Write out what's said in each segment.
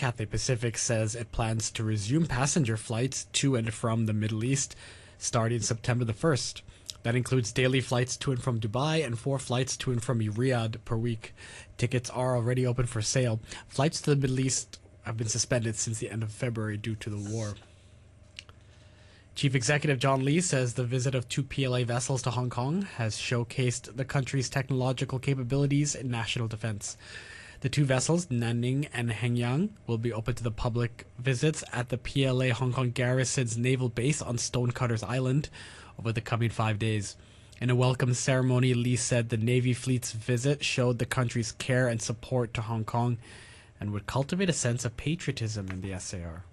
Cathay Pacific says it plans to resume passenger flights to and from the Middle East starting September the 1st. That includes daily flights to and from Dubai and 4 flights to and from Riyadh per week. Tickets are already open for sale. Flights to the Middle East have been suspended since the end of February due to the war. Chief Executive John Lee says the visit of 2 PLA vessels to Hong Kong has showcased the country's technological capabilities in national defense. The 2 vessels, Nanning and Hengyang, will be open to the public visits at the PLA Hong Kong Garrison's naval base on Stonecutters Island over the coming 5 days. In a welcome ceremony, Lee said the Navy fleet's visit showed the country's care and support to Hong Kong and would cultivate a sense of patriotism in the SAR.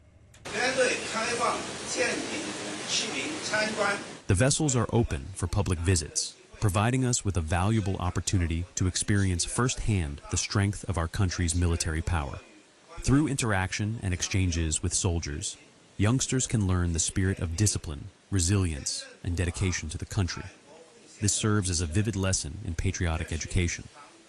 The vessels are open for public visits, providing us with a valuable opportunity to experience firsthand the strength of our country's military power. Through interaction and exchanges with soldiers, youngsters can learn the spirit of discipline, resilience, and dedication to the country. This serves as a vivid lesson in patriotic education.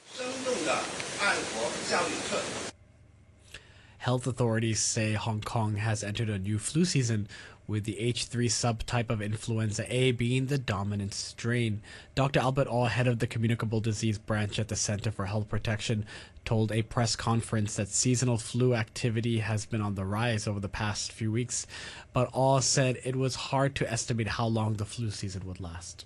Health authorities say Hong Kong has entered a new flu season, with the H3 subtype of influenza A being the dominant strain. Dr. Albert Au, head of the communicable disease branch at the Center for Health Protection, told a press conference that seasonal flu activity has been on the rise over the past few weeks, but Au said it was hard to estimate how long the flu season would last.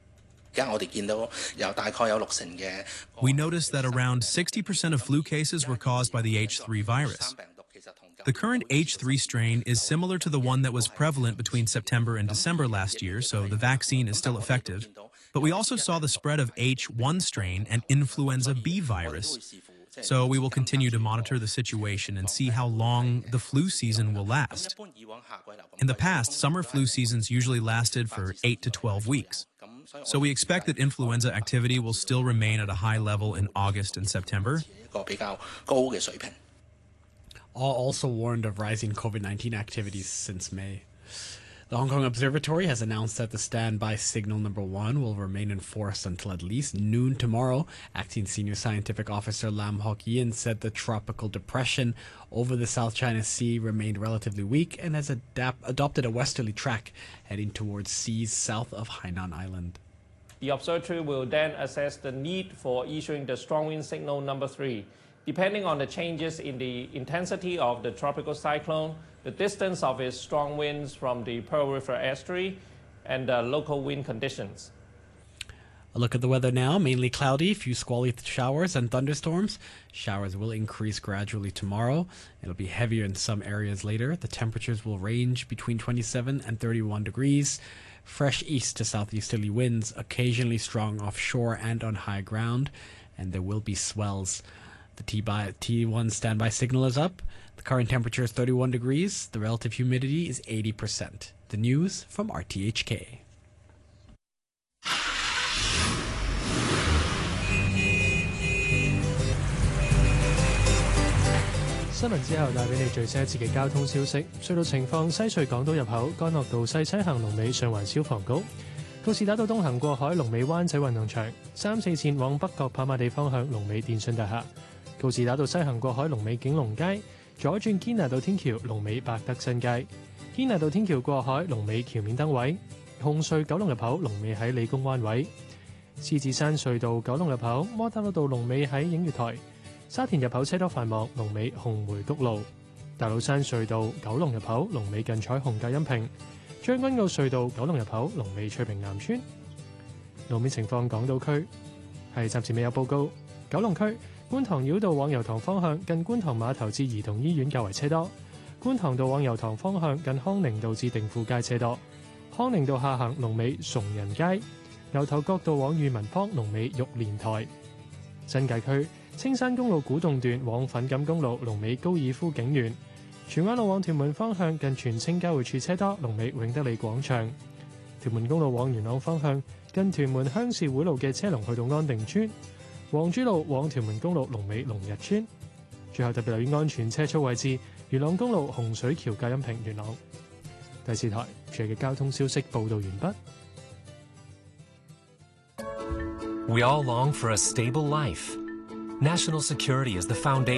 We noticed that around 60% of flu cases were caused by the H3 virus. The current H3 strain is similar to the one that was prevalent between September and December last year, so the vaccine is still effective. But we also saw the spread of H1 strain and influenza B virus. So we will continue to monitor the situation and see how long the flu season will last. In the past, summer flu seasons usually lasted for 8 to 12 weeks. So we expect that influenza activity will still remain at a high level in August and September. All also warned of rising COVID-19 activities since May. The Hong Kong Observatory has announced that the standby signal number 1 will remain in force until at least noon tomorrow. Acting Senior Scientific Officer Lam Hock Yin said the tropical depression over the South China Sea remained relatively weak and has adopted a westerly track heading towards seas south of Hainan Island. The observatory will then assess the need for issuing the strong wind signal number 3. Depending on the changes in the intensity of the tropical cyclone, the distance of its strong winds from the Pearl River estuary, and the local wind conditions. A look at the weather now. Mainly cloudy, few squally showers and thunderstorms. Showers will increase gradually tomorrow. It'll be heavier in some areas later. The temperatures will range between 27 and 31 degrees. Fresh east to southeasterly winds, occasionally strong offshore and on high ground, and there will be swells. The T1 standby signal is up. The current temperature is 31 degrees. The relative humidity is 80%. The news from RTHK. 新聞之後帶俾你最新一次嘅交通消息。隧道情況：西隧港島入口干諾道西西行龍尾上環消防局；告士打道東行過海龍尾灣仔運動場；3、4線往北角跑馬地方向龍尾電訊大廈；告士打道西行過海龍尾景隆街；左轉堅拿道天橋龍尾百德新街；堅拿道天橋過海龍尾橋面燈位；紅隧九龍入口龍尾喺理工灣位；獅子山隧道九龍入口摩打老道龍尾喺映月台。沙田入口車多繁忙，龍尾紅梅谷路；大老山隧道九龍入口龍尾近彩虹隔音屏；將軍澳隧道九龍入口龍尾翠屏南村。路面情況，港島區係暫時未有報告。九龍區觀塘繞道往油塘方向近觀塘碼頭至兒童醫院較為車多；觀塘道往油塘方向近康寧道至定富街車多；康寧道下行龍尾崇仁街；牛頭角道往裕民坊龍尾玉蓮台。新界區青山公路古洞段往粉錦公路龍尾高爾夫景園；荃灣路往屯門方向近荃青交匯處車多，龍尾永德里廣場；屯門公路往元朗方向近屯門鄉事會路嘅車龍去到安定村；黃珠路往屯門公路龍尾龍日村。最後特別留意安全車速位置，元朗公路洪水橋隔音屏元朗。第4台最嘅交通消息報導完畢。 We all long for a stable life. National security is the foundation